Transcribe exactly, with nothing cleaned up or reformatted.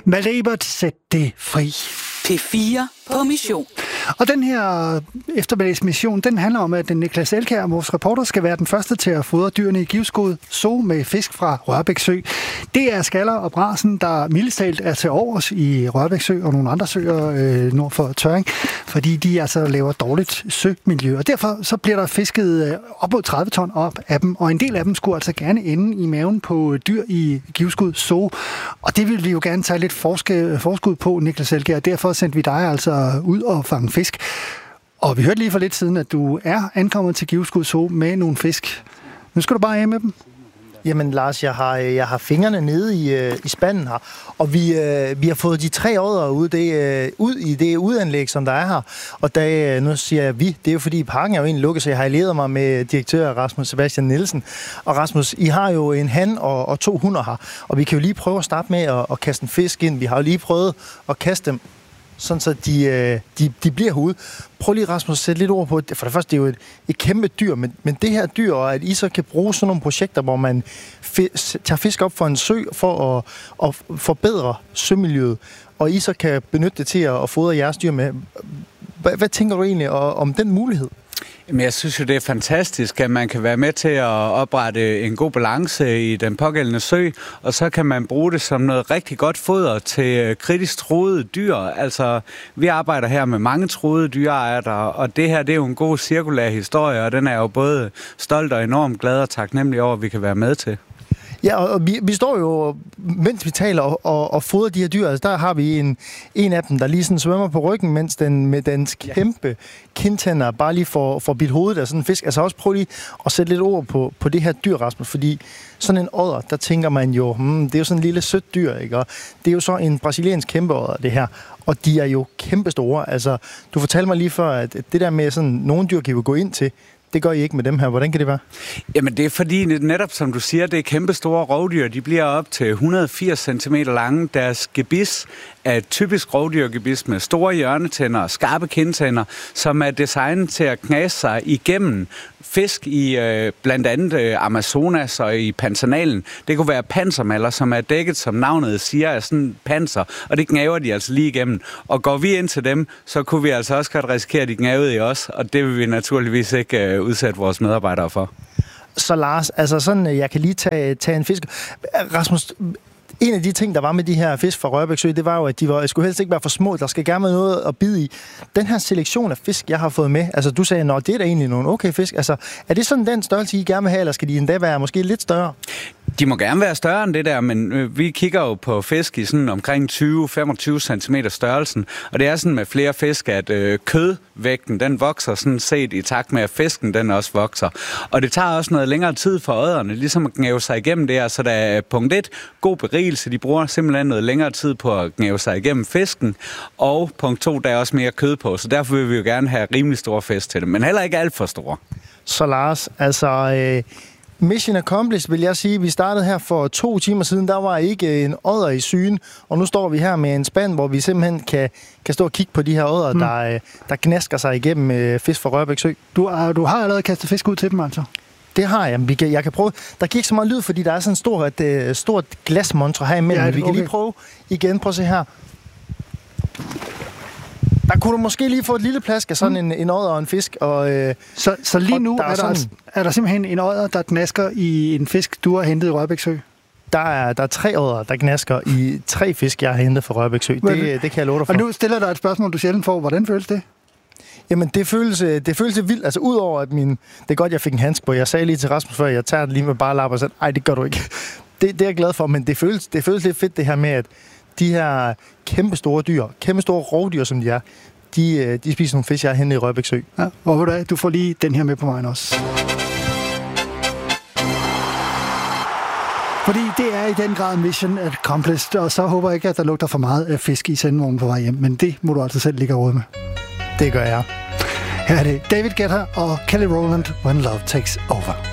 Malte Ebert, sæt det fri. P fire på mission. Og den her eftermiddagsmission, den handler om, at Niklas Elkjær, vores reporter, skal være den første til at fodre dyrene i Givskud Zoo med fisk fra Rørbæk Sø. Det er skaller og brasen, der mildest talt er til overs i Rørbæk Sø og nogle andre søer øh, nord for Tørring, fordi de altså laver dårligt sømiljø. Og derfor så bliver der fisket øh, op mod tredive ton op af dem, og en del af dem skulle altså gerne ende i maven på dyr i Givskud Zoo. Og det vil vi jo gerne tage lidt forske, forskud på, Niklas Elkjær. Derfor sendte vi dig altså ud og fange fisk. Og vi hørte lige for lidt siden, at du er ankommet til Givskud Zoo med nogle fisk. Nu skal du bare af med dem. Jamen Lars, jeg har, jeg har fingrene nede i, i spanden her, og vi, vi har fået de tre odder ud, det, ud i det udanlæg, som der er her. Og da, nu siger jeg vi, det er jo fordi parken er jo egentlig lukket, så jeg har ledet mig med direktør Rasmus Sebastian Nielsen. Og Rasmus, I har jo en han og, og to hunder her, og vi kan jo lige prøve at starte med at, at kaste en fisk ind. Vi har jo lige prøvet at kaste dem, sådan så de, de, de bliver herude. Prøv lige, Rasmus, at sætte lidt ord på det. For det første, det er jo et, et kæmpe dyr, men, men det her dyr, og at I så kan bruge sådan nogle projekter, hvor man f- tager fisk op for en sø for at, at forbedre sømiljøet, og I så kan benytte det til at, at fodre jeres dyr med. Hvad, hvad tænker du egentlig om den mulighed? Jamen, jeg synes jo, det er fantastisk, at man kan være med til at oprette en god balance i den pågældende sø, og så kan man bruge det som noget rigtig godt foder til kritisk truede dyr. Altså, vi arbejder her med mange truede dyrearter, og det her, det er jo en god cirkulær historie, og den er jeg jo både stolt og enormt glad og taknemmelig over, at vi kan være med til. Ja, og vi, vi står jo, mens vi taler og, og, og fodrer de her dyr, altså der har vi en, en af dem, der lige sådan svømmer på ryggen, mens den med dens kæmpe kindtænder bare lige får, får bidt hovedet af sådan en fisk. Altså også prøv lige at sætte lidt ord på, på det her dyr, Rasmus, fordi sådan en odder, der tænker man jo, hmm, det er jo sådan en lille sødt dyr, ikke? Og det er jo så en brasiliansk kæmpeodder, det her, og de er jo kæmpestore. Altså, du fortalte mig lige før, at det der med sådan, nogle dyr kan vi gå ind til, det gør I ikke med dem her. Hvordan kan det være? Jamen det er fordi, netop som du siger, det er kæmpe store rovdyr. De bliver op til et hundrede og firs centimeter lange. Deres gebis er et typisk rovdyrgebis med store hjørnetænder og skarpe kindtænder, som er designet til at knase sig igennem fisk i øh, blandt andet øh, Amazonas og i Pantanalen. Det kunne være pansermaller, som er dækket, som navnet siger, er sådan panser, og det gnaver de altså lige igennem. Og går vi ind til dem, så kunne vi altså også godt risikere, at de gnavede i os, og det vil vi naturligvis ikke øh, udsætte vores medarbejdere for. Så Lars, altså sådan, jeg kan lige tage, tage en fisk. Rasmus, en af de ting, der var med de her fisk fra Rørbæk Sø, det var jo, at de var, skulle helst ikke være for små. Der skal gerne være noget at bide i. Den her selektion af fisk, jeg har fået med, altså du sagde, at det er da egentlig nogle okay fisk. Altså, er det sådan den størrelse, I gerne vil have, eller skal de endda være måske lidt større? De må gerne være større end det der, men øh, vi kigger jo på fisk i sådan omkring tyve til femogtyve centimeter størrelsen, og det er sådan med flere fisk, at øh, kødvægten, den vokser sådan set i takt med, at fisken, den også vokser. Og det tager også noget længere tid for odderne, ligesom at gnave sig igennem det her, så der er punkt et, god berigelse, de bruger simpelthen noget længere tid på at gnave sig igennem fisken, og punkt to, der er også mere kød på, så derfor vil vi jo gerne have rimelig store fisk til dem, men heller ikke alt for store. Så Lars, altså... Øh Mission accomplished, vil jeg sige. Vi startede her for to timer siden. Der var ikke en odder i syne, og nu står vi her med en spand, hvor vi simpelthen kan, kan stå og kigge på de her odder, mm. der, der gnasker sig igennem fisk fra Rørbæk Sø. Du, du har allerede kastet fisk ud til dem, altså? Det har jeg. Vi kan, jeg kan prøve. Der gik så meget lyd, fordi der er sådan et stort, et, stort glasmontre her imellem. Ja, vi kan okay. lige prøve igen. Prøv at se her. Der kunne du måske lige få et lille plask af sådan mm. en, en odder og en fisk. Og, øh, så, så lige nu der er, er, der, sådan, er der simpelthen en odder, der gnasker i en fisk, du har hentet i Rørbæk Sø? Der er, der er tre odder, der gnasker i tre fisk, jeg har hentet fra Rørbæk Sø. Det, det kan jeg love dig for. Og nu stiller der et spørgsmål, du sjældent får. Hvordan føles det? Jamen, det føles, det føles vildt. Altså, udover at min... Det er godt, jeg fik en handske på. Jeg sagde lige til Rasmus før, jeg tager det lige med bare lapper og sagde, ej, det gør du ikke. Det, det er jeg glad for, men det føles, det føles lidt fedt, det her med, at de her kæmpe store dyr, kæmpe store rovdyr, som de er, de, de spiser nogle fisk, jeg har hentet i Rørbæk Sø. Ja, og du, du får lige den her med på vejen også. Fordi det er i den grad mission accomplished, og så håber jeg ikke, at der lugter for meget fisk i sendevognen på vej hjem, men det må du altså selv ligge og råde med. Det gør jeg. Her er det David Guetta og Kelly Rowland, When Love Takes Over.